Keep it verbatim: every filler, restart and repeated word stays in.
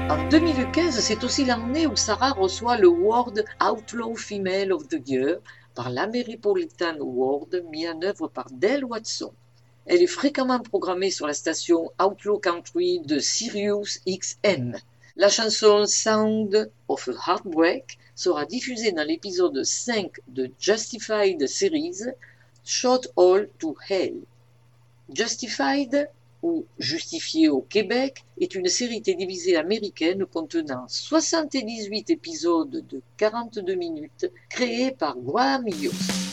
En deux mille quinze, c'est aussi l'année où Sarah reçoit le World Outlaw Female of the Year par l'Ameripolitan Award mis en œuvre par Dale Watson. Elle est fréquemment programmée sur la station Outlaw Country de Sirius X M. La chanson Sound of a Heartbreak sera diffusée dans l'épisode cinq de Justified Series, Shot All to Hell. Justified, ou Justifié au Québec, est une série télévisée américaine contenant soixante-dix-huit épisodes de quarante-deux minutes créée par Graham Yost.